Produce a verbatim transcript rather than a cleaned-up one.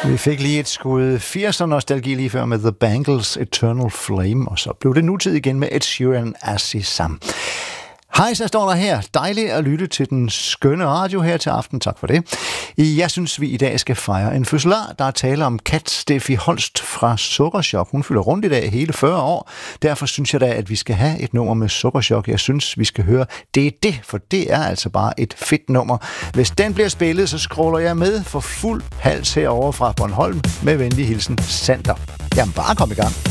Vi fik lige et skud firserne-nostalgi lige før med The Bangles' Eternal Flame, og så blev det nutid igen med Ed Sheeran Azizam. Hej, så står der her. Dejligt at lytte til den skønne radio her til aften. Tak for det. Jeg synes, vi i dag skal fejre en fødselar. Der er tale om Kat Steffi Holst fra Sukkerchok. Hun fylder rundt i dag hele fyrre år. Derfor synes jeg da, at vi skal have et nummer med Sukkerchok. Jeg synes, vi skal høre Det er det, for det er altså bare et fedt nummer. Hvis den bliver spillet, så scroller jeg med for fuld hals herovre fra Bornholm. Med venlig hilsen, Sander. Jamen, bare kom i gang.